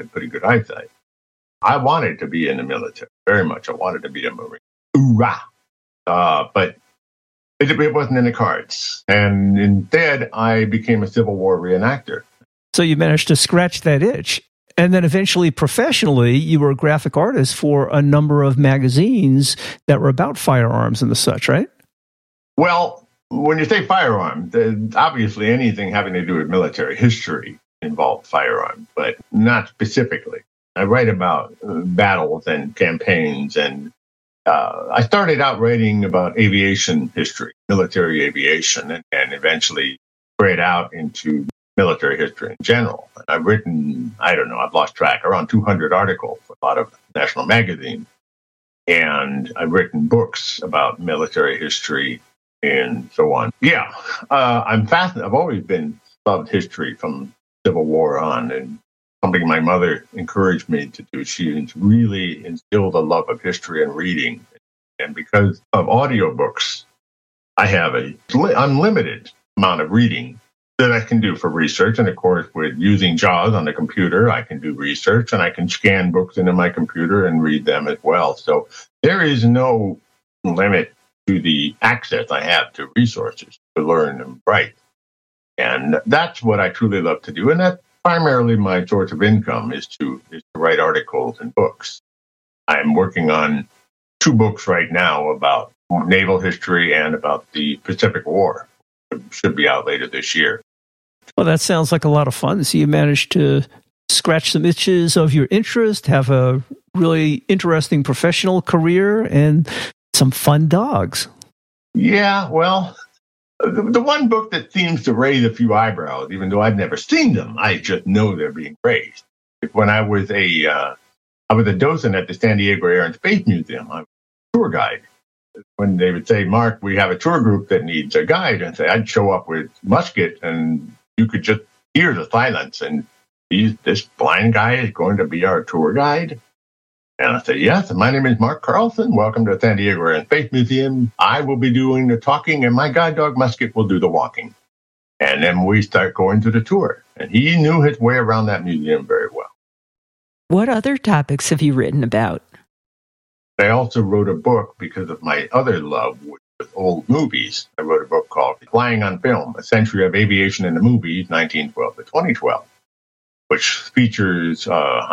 had pretty good eyesight. I wanted to be in the military very much. I wanted to be a Marine. Hoorah! But it wasn't in the cards. And instead, I became a Civil War reenactor. So you managed to scratch that itch. And then eventually, professionally, you were a graphic artist for a number of magazines that were about firearms and the such, right? Well, when you say firearms, obviously anything having to do with military history involved firearms, but not specifically. I write about battles and campaigns, and I started out writing about aviation history, military aviation, and eventually spread out into military history in general. I've written, I've lost track, around 200 articles for a lot of national magazines. And I've written books about military history and so on. Yeah, I'm fascinated. I've always loved history from Civil War on, and something my mother encouraged me to do. She really instilled a love of history and reading. And because of audiobooks, I have an unlimited amount of reading that I can do for research. And of course, with using JAWS on the computer, I can do research, and I can scan books into my computer and read them as well. So there is no limit to the access I have to resources to learn and write. And that's what I truly love to do. And that's primarily my source of income is to write articles and books. I'm working on 2 books right now about naval history and about the Pacific War. It should be out later this year. Well, that sounds like a lot of fun. So you managed to scratch some itches of your interest, have a really interesting professional career, and some fun dogs. Yeah, well, the one book that seems to raise a few eyebrows, even though I've never seen them, I just know they're being raised. When I was a docent at the San Diego Air and Space Museum, I was a tour guide. When they would say, Mark, we have a tour group that needs a guide, and say I'd show up with musket, and you could just hear the silence, and this blind guy is going to be our tour guide? And I said, yes, my name is Mark Carlson. Welcome to San Diego Air and Space Museum. I will be doing the talking, and my guide dog Musket will do the walking. And then we start going through the tour. And he knew his way around that museum very well. What other topics have you written about? I also wrote a book because of my other love with old movies. I wrote a book called Flying on Film, A Century of Aviation in the Movies, 1912 to 2012, which features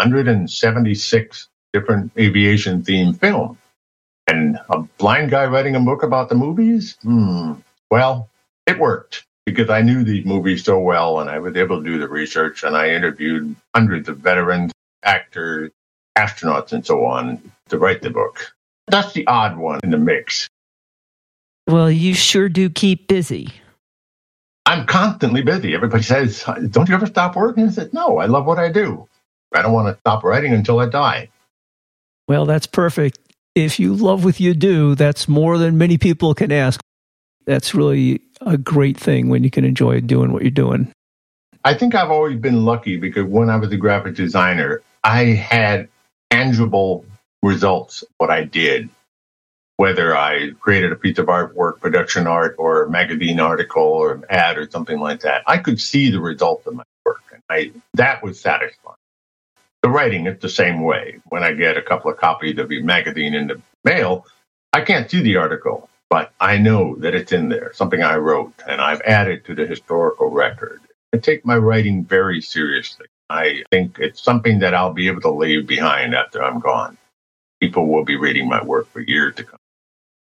176 different aviation-themed films. And a blind guy writing a book about the movies? Well, it worked because I knew these movies so well, and I was able to do the research, and I interviewed hundreds of veterans, actors, astronauts, and so on to write the book. That's the odd one in the mix. Well, you sure do keep busy. I'm constantly busy. Everybody says, don't you ever stop working? I said, no, I love what I do. I don't want to stop writing until I die. Well, that's perfect. If you love what you do, that's more than many people can ask. That's really a great thing when you can enjoy doing what you're doing. I think I've always been lucky because when I was a graphic designer, I had tangible results of what I did, whether I created a piece of artwork, production art, or a magazine article or an ad or something like that. I could see the results of my work, and that was satisfying. The writing is the same way. When I get a couple of copies of your magazine in the mail, I can't see the article, but I know that it's in there, something I wrote, and I've added to the historical record. I take my writing very seriously. I think it's something that I'll be able to leave behind after I'm gone. People will be reading my work for years to come.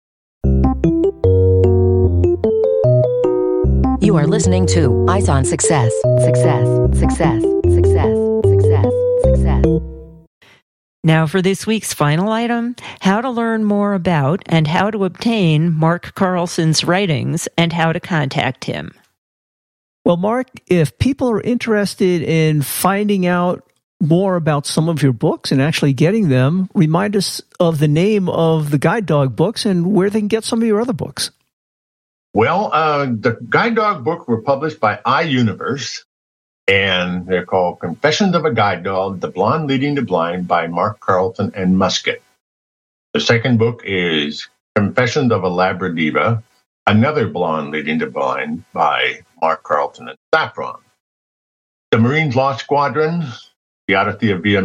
You are listening to Eyes on Success. Success, success, success, success, success. Now for this week's final item, how to learn more about and how to obtain Mark Carlson's writings and how to contact him. Well, Mark, if people are interested in finding out more about some of your books and actually getting them, remind us of the name of the Guide Dog books and where they can get some of your other books. Well, the Guide Dog books were published by iUniverse, and they're called Confessions of a Guide Dog, The Blonde Leading the Blind by Mark Carlson and Musket. The second book is Confessions of a Labradiva, Another Blonde Leading the Blind by Mark Carlson and Saffron. The Marines Lost Squadron, The Odyssey of V.M.